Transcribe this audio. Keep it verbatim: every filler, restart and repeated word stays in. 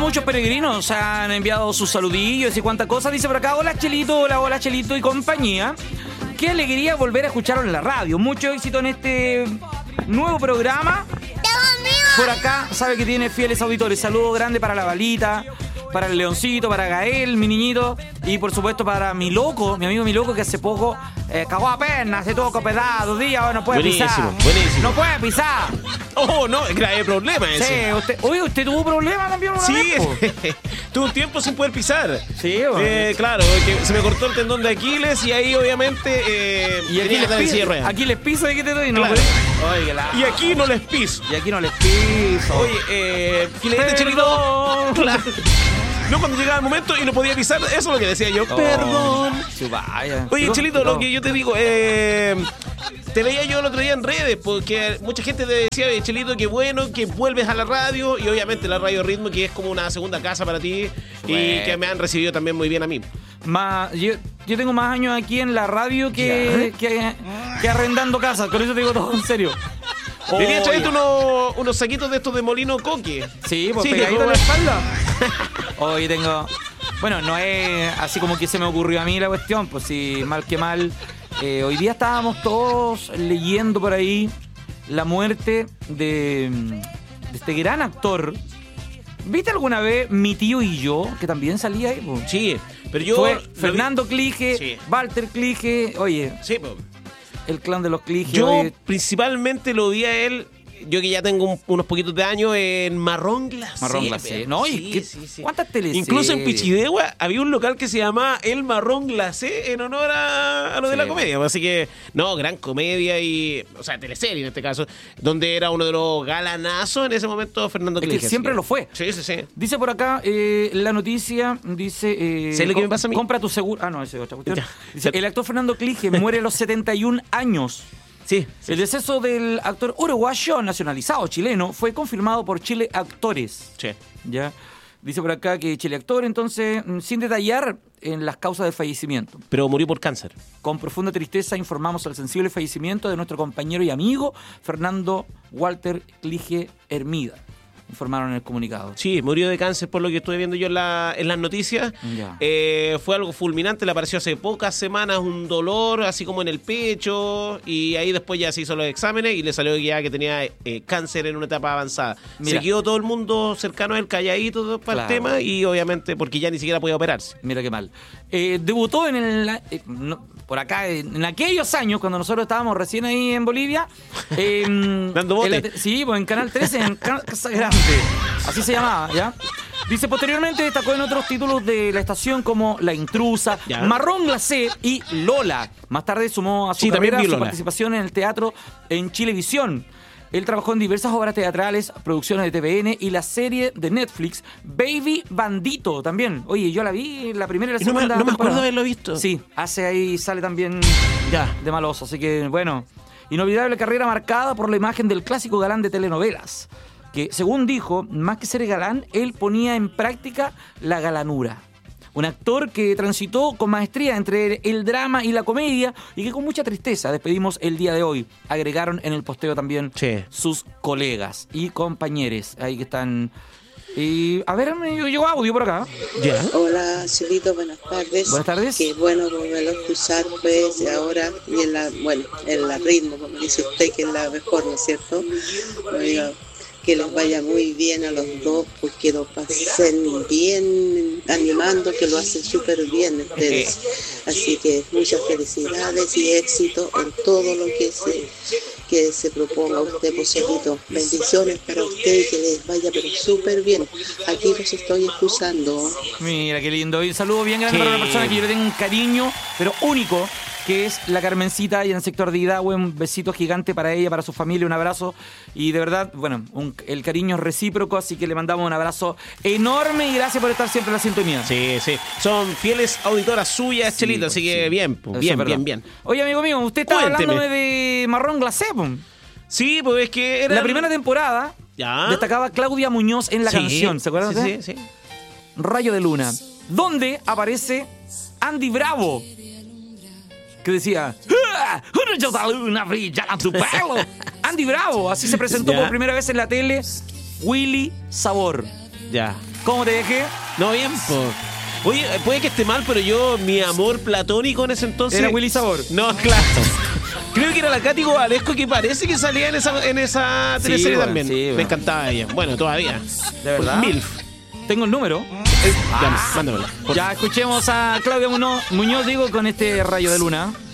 muchos peregrinos han enviado sus saludillos y cuánta cosa. Dice por acá, hola Chelito, hola, hola Chelito y compañía. Qué alegría volver a escucharlo en la radio. Mucho éxito en este nuevo programa. Por acá sabe que tiene fieles auditores. Saludo grande para la Balita, para el Leoncito, para Gael, mi niñito, y por supuesto para mi loco, mi amigo mi loco, que hace poco eh, cagó a pena, se tuvo copedado, dos días, no puede buenísimo, pisar. Buenísimo, No puede pisar. Oh, no, es grave problema ese. Sí, usted, oye, ¿usted tuvo problemas también una Sí, vez, tuve un tiempo sin poder pisar. Sí, bueno. eh, Claro, que se me cortó el tendón de Aquiles y ahí obviamente eh, Y aquí tenía que les, estar en silla de piso, ruedas. aquí les piso de que te doy, ¿no? Claro. Pues, oye, la- Y aquí no les piso. y aquí no les piso. Oye, eh, filete Chelito. Claro. No, cuando llegaba el momento y no podía pisar, eso es lo que decía yo. Oh, Perdón. sí, vaya. Oye, Digo, Chelito, digo, lo que yo te digo, eh, te veía yo el otro día en redes, porque mucha gente te decía, oye, Chelito, qué bueno que vuelves a la radio, y obviamente la Radio Ritmo, que es como una segunda casa para ti, y Bueno. que me han recibido también muy bien a mí. Más, yo, yo tengo más años aquí en la radio que, que, que arrendando casas, con eso te digo todo en serio. Deberías Oye. traerte unos, unos saquitos de estos de molino coque. Sí, pues Sí, pegadito en como- la espalda. Hoy tengo... Bueno, no es así como que se me ocurrió a mí la cuestión, pues sí, mal que mal. Eh, hoy día estábamos todos leyendo por ahí la muerte de, de este gran actor. ¿Viste alguna vez Mi Tío y Yo, que también salía ahí? Po? Sí, pero yo... Fue lo vi- Fernando Clige, Sí. Walter Clige, oye, Sí, pues. el clan de los Clige. Yo oye, principalmente lo vi a él, yo que ya tengo un- unos poquitos de años, en Marrón Glacé. Marrón Glacé. pero- No, y sí, qué- sí, sí. ¿cuántas teleseries? Incluso en Pichidegua había un local que se llamaba El Marrón Glacé en honor a, a lo de Sí. la comedia. Así que, no, gran comedia y, o sea, teleserie en este caso, donde era uno de los galanazos en ese momento Fernando Es que Clige. siempre así lo fue. Sí, sí, sí. Dice por acá, eh, la noticia, dice... Eh, ¿Sabes lo que com- me pasa a mí? Compra tu seguro... Ah, no, ese es otra cuestión. Ya. Dice, el actor Fernando Clige muere a los setenta y un años. Sí. El deceso del actor uruguayo nacionalizado chileno fue confirmado por Chile Actores. Sí. ¿Ya? Dice por acá que Chile Actor, entonces, mm, sin detallar en las causas del fallecimiento. Pero murió por cáncer. Con profunda tristeza informamos el sensible fallecimiento de nuestro compañero y amigo Fernando Walter Clige Hermida. Informaron en el comunicado. Sí, murió de cáncer por lo que estuve viendo yo en, la, en las noticias. Ya. Eh, fue algo fulminante, le apareció hace pocas semanas un dolor así como en el pecho y ahí después ya se hizo los exámenes y le salió ya que tenía eh, cáncer en una etapa avanzada. Mira. Se quedó todo el mundo cercano a él, calladito para Claro. el tema y obviamente porque ya ni siquiera podía operarse. Mira qué mal. Eh, debutó en el... eh, no, por acá, en, en aquellos años, cuando nosotros estábamos recién ahí en Bolivia. eh, Dando bote. en la te- sí, pues en Canal trece, en Ca- Casa Grande. Así se llamaba, ¿ya? Dice, posteriormente destacó en otros títulos de la estación como La Intrusa, Ya. Marrón Glacé y Lola. Más tarde sumó a su Sí, también carrera vi su Lola. participación en el teatro en Chilevisión. Él trabajó en diversas obras teatrales, producciones de T V N y la serie de Netflix Baby Bandito también. Oye, yo la vi la primera y la Y no me, segunda no me acuerdo temporada. de haberlo visto. Sí, hace ahí, sale también Ya. de maloso. Así que, bueno, inolvidable carrera marcada por la imagen del clásico galán de telenovelas. Que, según dijo, más que ser galán, él ponía en práctica la galanura. Un actor que transitó con maestría entre el drama y la comedia y que con mucha tristeza despedimos el día de hoy. Agregaron en el posteo también Sí. sus colegas y compañeros ahí que están... Y, a ver, me llegó audio por acá. Ya. Hola, Celito, buenas tardes. Buenas tardes. Qué bueno volverlo a escuchar, pues, ahora, y en la, bueno, en la ritmo, como dice usted, que es la mejor, ¿no es cierto? Oiga, que les vaya muy bien a los dos, porque lo pasen bien animando, que lo hacen súper bien ustedes. Así que muchas felicidades y éxito en todo lo que se, que se proponga usted, pues, Celito. Bendiciones para usted y que les vaya pero súper bien. Aquí los estoy escuchando. Mira, qué lindo. Y un saludo bien grande Sí. para una persona que yo le tengo un cariño, pero único, que es la Carmencita y en el sector de Idahue. Un besito gigante para ella, para su familia, un abrazo. Y de verdad, bueno, un- el cariño es recíproco, así que le mandamos un abrazo enorme y gracias por estar siempre en la sintonía. Sí, sí. Son fieles auditoras suyas, Sí, Chelito, así que sí. bien, pues, Eso bien, es verdad. bien, bien. Oye, amigo mío, usted estaba Cuénteme. hablándome de Marrón Glacé, po. Sí, pues es que era... La primera temporada Ya. destacaba Claudia Muñoz en la Sí, canción, ¿se acuerdan? Sí, de? sí, sí. Rayo de Luna, donde aparece Andy Bravo, que decía, ¡Ah! ¡Un rayo de luna brilla en tu pelo! Andy Bravo, así se presentó Ya. por primera vez en la tele Willy Sabor. Ya. ¿Cómo te dejé? No, bien, po. Oye, puede que esté mal, pero yo, mi amor platónico en ese entonces... Era Willy Sabor. No, claro. Creo que era la Katy Valesco, que parece que salía en esa, en esa Sí, teleserie bueno, también. sí, bueno. Me encantaba ella. Bueno, todavía. ¿De verdad? Milf. Tengo el número. Eh, ya, mándamela. por Ya escuchemos a Claudia Muñoz, Muñoz digo, con este rayo de luna.